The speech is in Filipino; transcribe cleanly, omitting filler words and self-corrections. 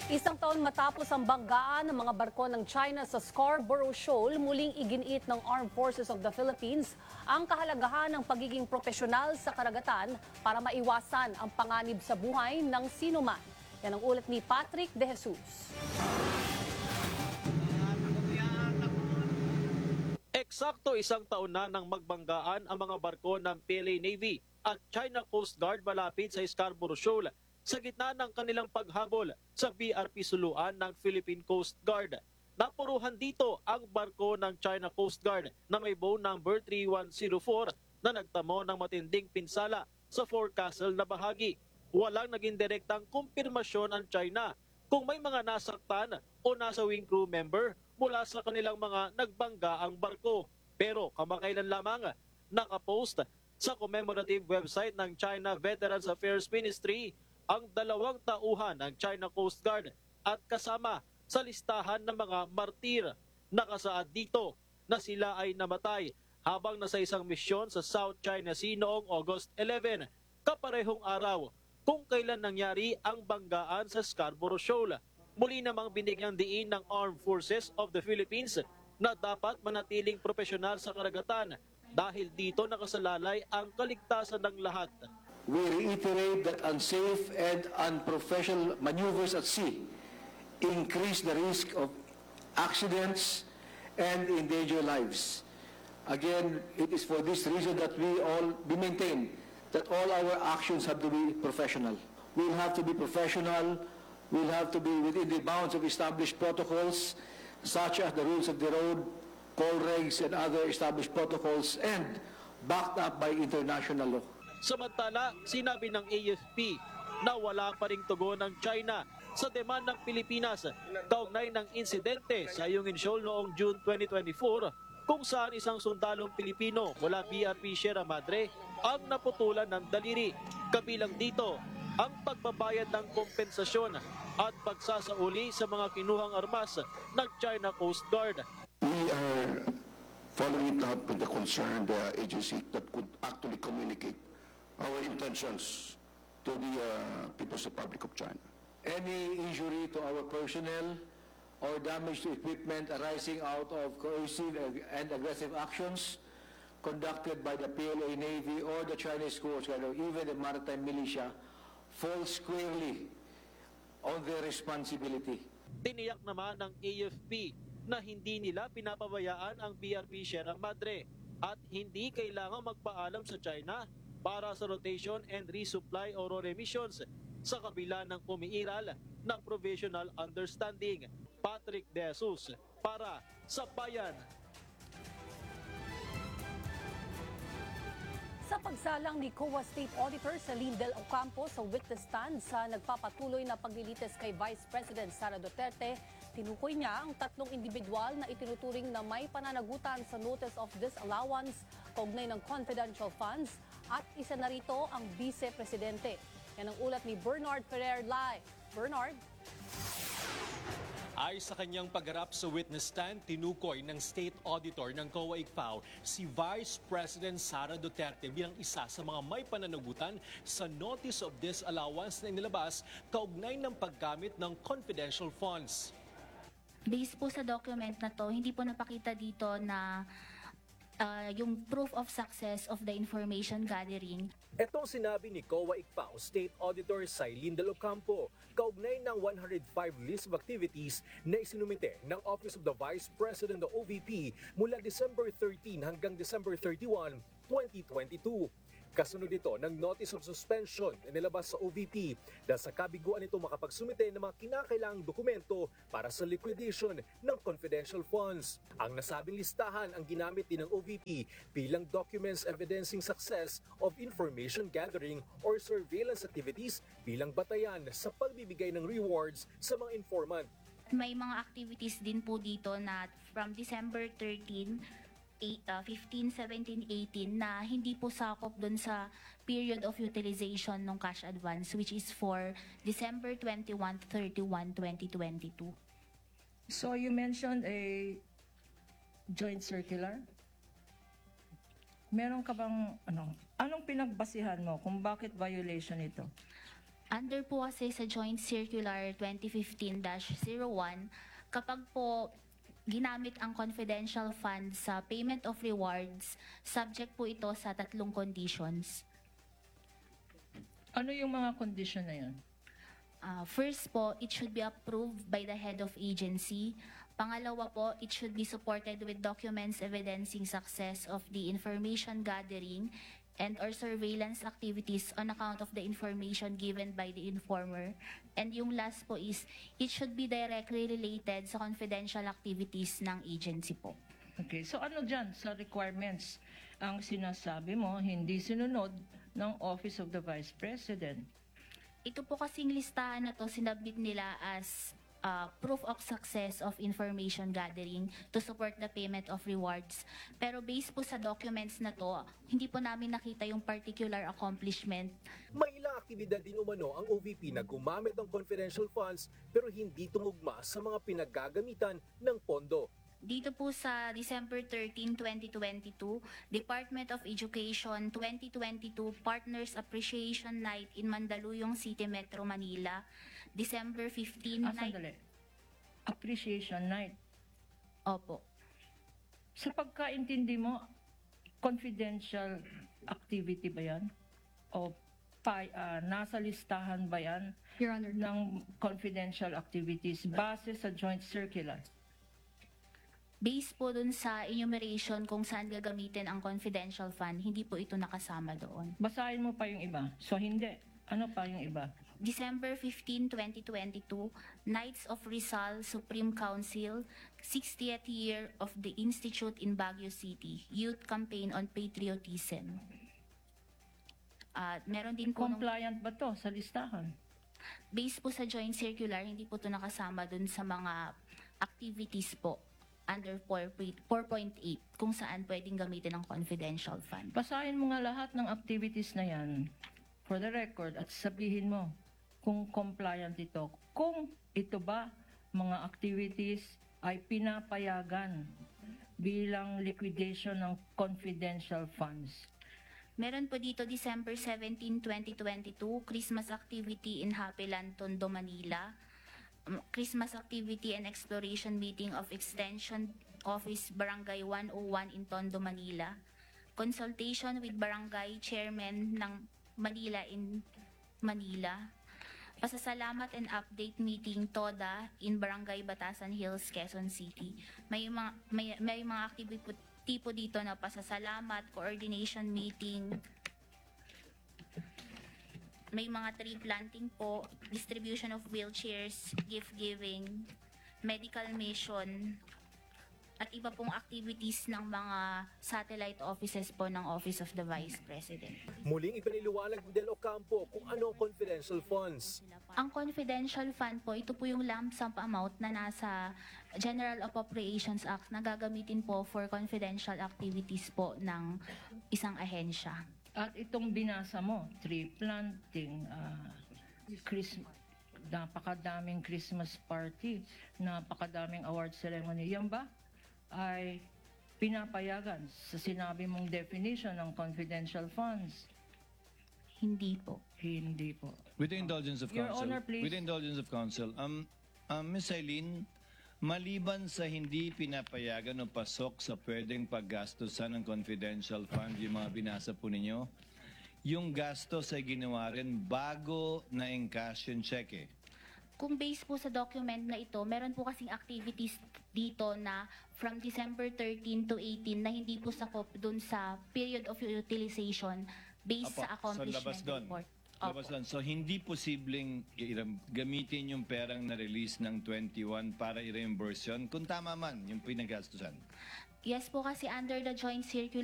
Isang taon matapos ang banggaan ng mga barko ng China sa Scarborough Shoal, muling iginiit ng Armed Forces of the Philippines ang kahalagahan ng pagiging propesyonal sa karagatan para maiwasan ang panganib sa buhay ng sinuman. Yan ang ulat ni Patrick De Jesus. Eksakto isang taon na nang magbanggaan ang mga barko ng PLA Navy at China Coast Guard malapit sa Scarborough Shoal sa gitna ng kanilang paghabol sa BRP Suluan ng Philippine Coast Guard. Napuruhan dito ang barko ng China Coast Guard na may bow number 3104 na nagtamo ng matinding pinsala sa forecastle na bahagi. Walang naging direktang kumpirmasyon ang China kung may mga nasaktan o nasawing crew member mula sa kanilang mga nagbanggaang barko. Pero kamakailan lamang nakapost sa commemorative website ng China Veterans Affairs Ministry ang 2 tauhan ng China Coast Guard at kasama sa listahan ng mga martir. Nakasaad dito na sila ay namatay habang nasa isang misyon sa South China Sea noong August 11, kaparehong araw kung kailan nangyari ang banggaan sa Scarborough Shoal. Muli namang binigyang diin ng Armed Forces of the Philippines na dapat manatiling propesyonal sa karagatan dahil dito nakasalalay ang kaligtasan ng lahat. We reiterate that unsafe and unprofessional maneuvers at sea increase the risk of accidents and endanger lives. Again, it is for this reason that we maintain that all our actions have to be professional. We'll have to be professional. We'll have to be within the bounds of established protocols, such as the rules of the road, call regs, and other established protocols, and backed up by international law. Samantala, sinabi ng AFP na wala pa ring tugon ng China sa demand ng Pilipinas kaugnay ng insidente sa Ayungin Shoal noong June 2024 kung saan isang sundalong Pilipino mula BRP Sierra Madre ang naputulan ng daliri. Kabilang dito ang pagbabayad ng kompensasyon at pagsasauli sa mga kinuhang armas ng China Coast Guard. We are following it up with the concerned agency that could actually communicate our intentions to the People's Republic of China. Any injury to our personnel or damage to equipment arising out of coercive and aggressive actions conducted by the PLA Navy or the Chinese Coast Guard or even the maritime militia falls squarely on their responsibility. Tiniyak naman ng AFP na hindi nila pinapabayaan ang BRP Sierra Madre at hindi kailangang magpaalam sa China para sa rotation and resupply o RORE missions sa kabila ng umiiral ng provisional understanding. Patrick De Jesus para sa Bayan. Sa pagsalang ni COA State Auditor sa Lindel Ocampo sa witness stand sa nagpapatuloy na paglilitis kay Vice President Sara Duterte, tinukoy niya ang 3 individual na itinuturing na may pananagutan sa Notice of Disallowance kaugnay ng confidential funds at isa na rito ang Vice Presidente. Yan ang ulat ni Bernard Ferrer Live. Bernard? Ay sa kanyang pagharap sa witness stand, tinukoy ng State Auditor ng COA ICFAO si Vice President Sara Duterte bilang isa sa mga may pananagutan sa Notice of Disallowance na inilabas kaugnay ng paggamit ng confidential funds. Based po sa document na to, hindi po napakita dito na yung proof of success of the information gathering. Itong sinabi ni COA ICFAO State Auditor Sai Lindel Ocampo kaugnay ng 105 list of activities na isinumite ng Office of the Vice President o OVP mula December 13 hanggang December 31, 2022. Kasunod ito ng Notice of Suspension na nilabas sa OVP dahil sa kabiguan nito makapagsumite ng mga kinakailangang dokumento para sa liquidation ng confidential funds. Ang nasabing listahan ang ginamit din ng OVP bilang documents evidencing success of information gathering or surveillance activities bilang batayan sa pagbibigay ng rewards sa mga informant. May mga activities din po dito na from December 13, 15, 17, 18 na hindi po sakop dun sa period of utilization ng cash advance which is for December 21, 31, 2022. So you mentioned a joint circular? Meron ka bang anong pinagbasihan mo kung bakit violation ito? Under po kasi sa Joint Circular 2015-01, kapag po ginamit ang confidential fund sa payment of rewards, subject po ito sa 3 conditions. Ano yung mga condition na yun? First po, it should be approved by the head of agency. Pangalawa po, it should be supported with documents evidencing success of the information gathering and or surveillance activities on account of the information given by the informer. And yung last po is, it should be directly related sa confidential activities ng agency po. Okay, so ano dyan sa requirements ang sinasabi mo hindi sinunod ng Office of the Vice President? Ito po kasing listahan na to, sinabit nila as proof of success of information gathering to support the payment of rewards. Pero based po sa documents na to, hindi po namin nakita yung particular accomplishment. May ilang aktibidad din umano ang OVP na gumamit ng confidential funds pero hindi tumugma sa mga pinaggagamitan ng pondo. Dito po sa December 13, 2022, Department of Education 2022 Partners Appreciation Night in Mandaluyong City, Metro Manila. December 15 night. Sandali. Appreciation Night. Opo. Sa pagkaintindi mo, confidential activity ba yan? O nasa listahan ba yan Your Honor. ng confidential activities base sa joint circular? Based po dun sa enumeration kung saan gagamitin ang confidential fund, hindi po ito nakasama doon. Basahin mo pa yung iba. So hindi. Ano pa yung iba? December 15, 2022, Knights of Rizal Supreme Council, 60th year of the Institute in Baguio City, Youth Campaign on Patriotism. Meron din po Compliant ba to sa listahan? based po sa joint circular, hindi po ito nakasama dun sa mga activities po under 4.8 kung saan pwedeng gamitin ang confidential fund. Basahin mo nga lahat ng activities na yan for the record at sabihin mo kung compliant ito. Kung ito ba mga activities ay pinapayagan bilang liquidation ng confidential funds. Meron po dito December 17, 2022, Christmas activity in Happy Land, Tondo, Manila. Christmas activity and exploration meeting of Extension Office Barangay 101 in Tondo, Manila. Consultation with Barangay Chairman ng Manila in Manila. Pasasalamat and update meeting TODA in Barangay Batasan Hills, Quezon City. May mga activity po dito na pasasalamat, coordination meeting, may mga tree planting po, distribution of wheelchairs, gift giving, medical mission, at iba pong activities ng mga satellite offices po ng Office of the Vice President. Muling ipiniliwanag ni Del Ocampo kung ano ang confidential funds. Ang confidential fund po, ito po yung lump sum amount na nasa General Appropriations Act na gagamitin po for confidential activities po ng isang ahensya. At itong binasa mo, tree planting, napakadaming Christmas party, napakadaming award ceremony, yan ba ay pinapayagan sa sinabi mong definition ng confidential funds? Hindi po. Hindi po. With the indulgence of Your counsel. Honor, please. With the indulgence of counsel. Ms. Eileen, maliban sa hindi pinapayagan o pasok sa pwedeng paggastosan ng confidential fund, yung mga binasa po ninyo, yung gastos ay ginawa rin bago na encash yung cheque. Kung based po sa document na ito, meron po kasing activities dito na from December 13 to 18 na hindi po sakop dun sa period of utilization based sa accomplishment labas doon. report. Labas doon. So hindi posibleng gamitin yung perang na-release ng 21 para i-reimburse yun, kung tama man yung pinagastusan. Yes po, kasi under the joint circular